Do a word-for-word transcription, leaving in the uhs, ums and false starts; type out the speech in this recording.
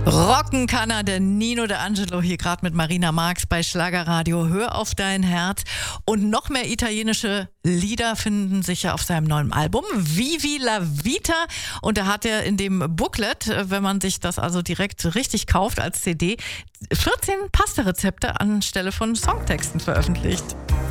Rocken kann er, der Nino D'Angelo hier gerade mit Marina Marx bei Schlagerradio. Hör auf dein Herz. Und noch mehr italienische Lieder finden sich ja auf seinem neuen Album Vivi la Vita. Und da hat er in dem Booklet, wenn man sich das also direkt richtig kauft als C D, vierzehn Pasta-Rezepte anstelle von Songtexten veröffentlicht.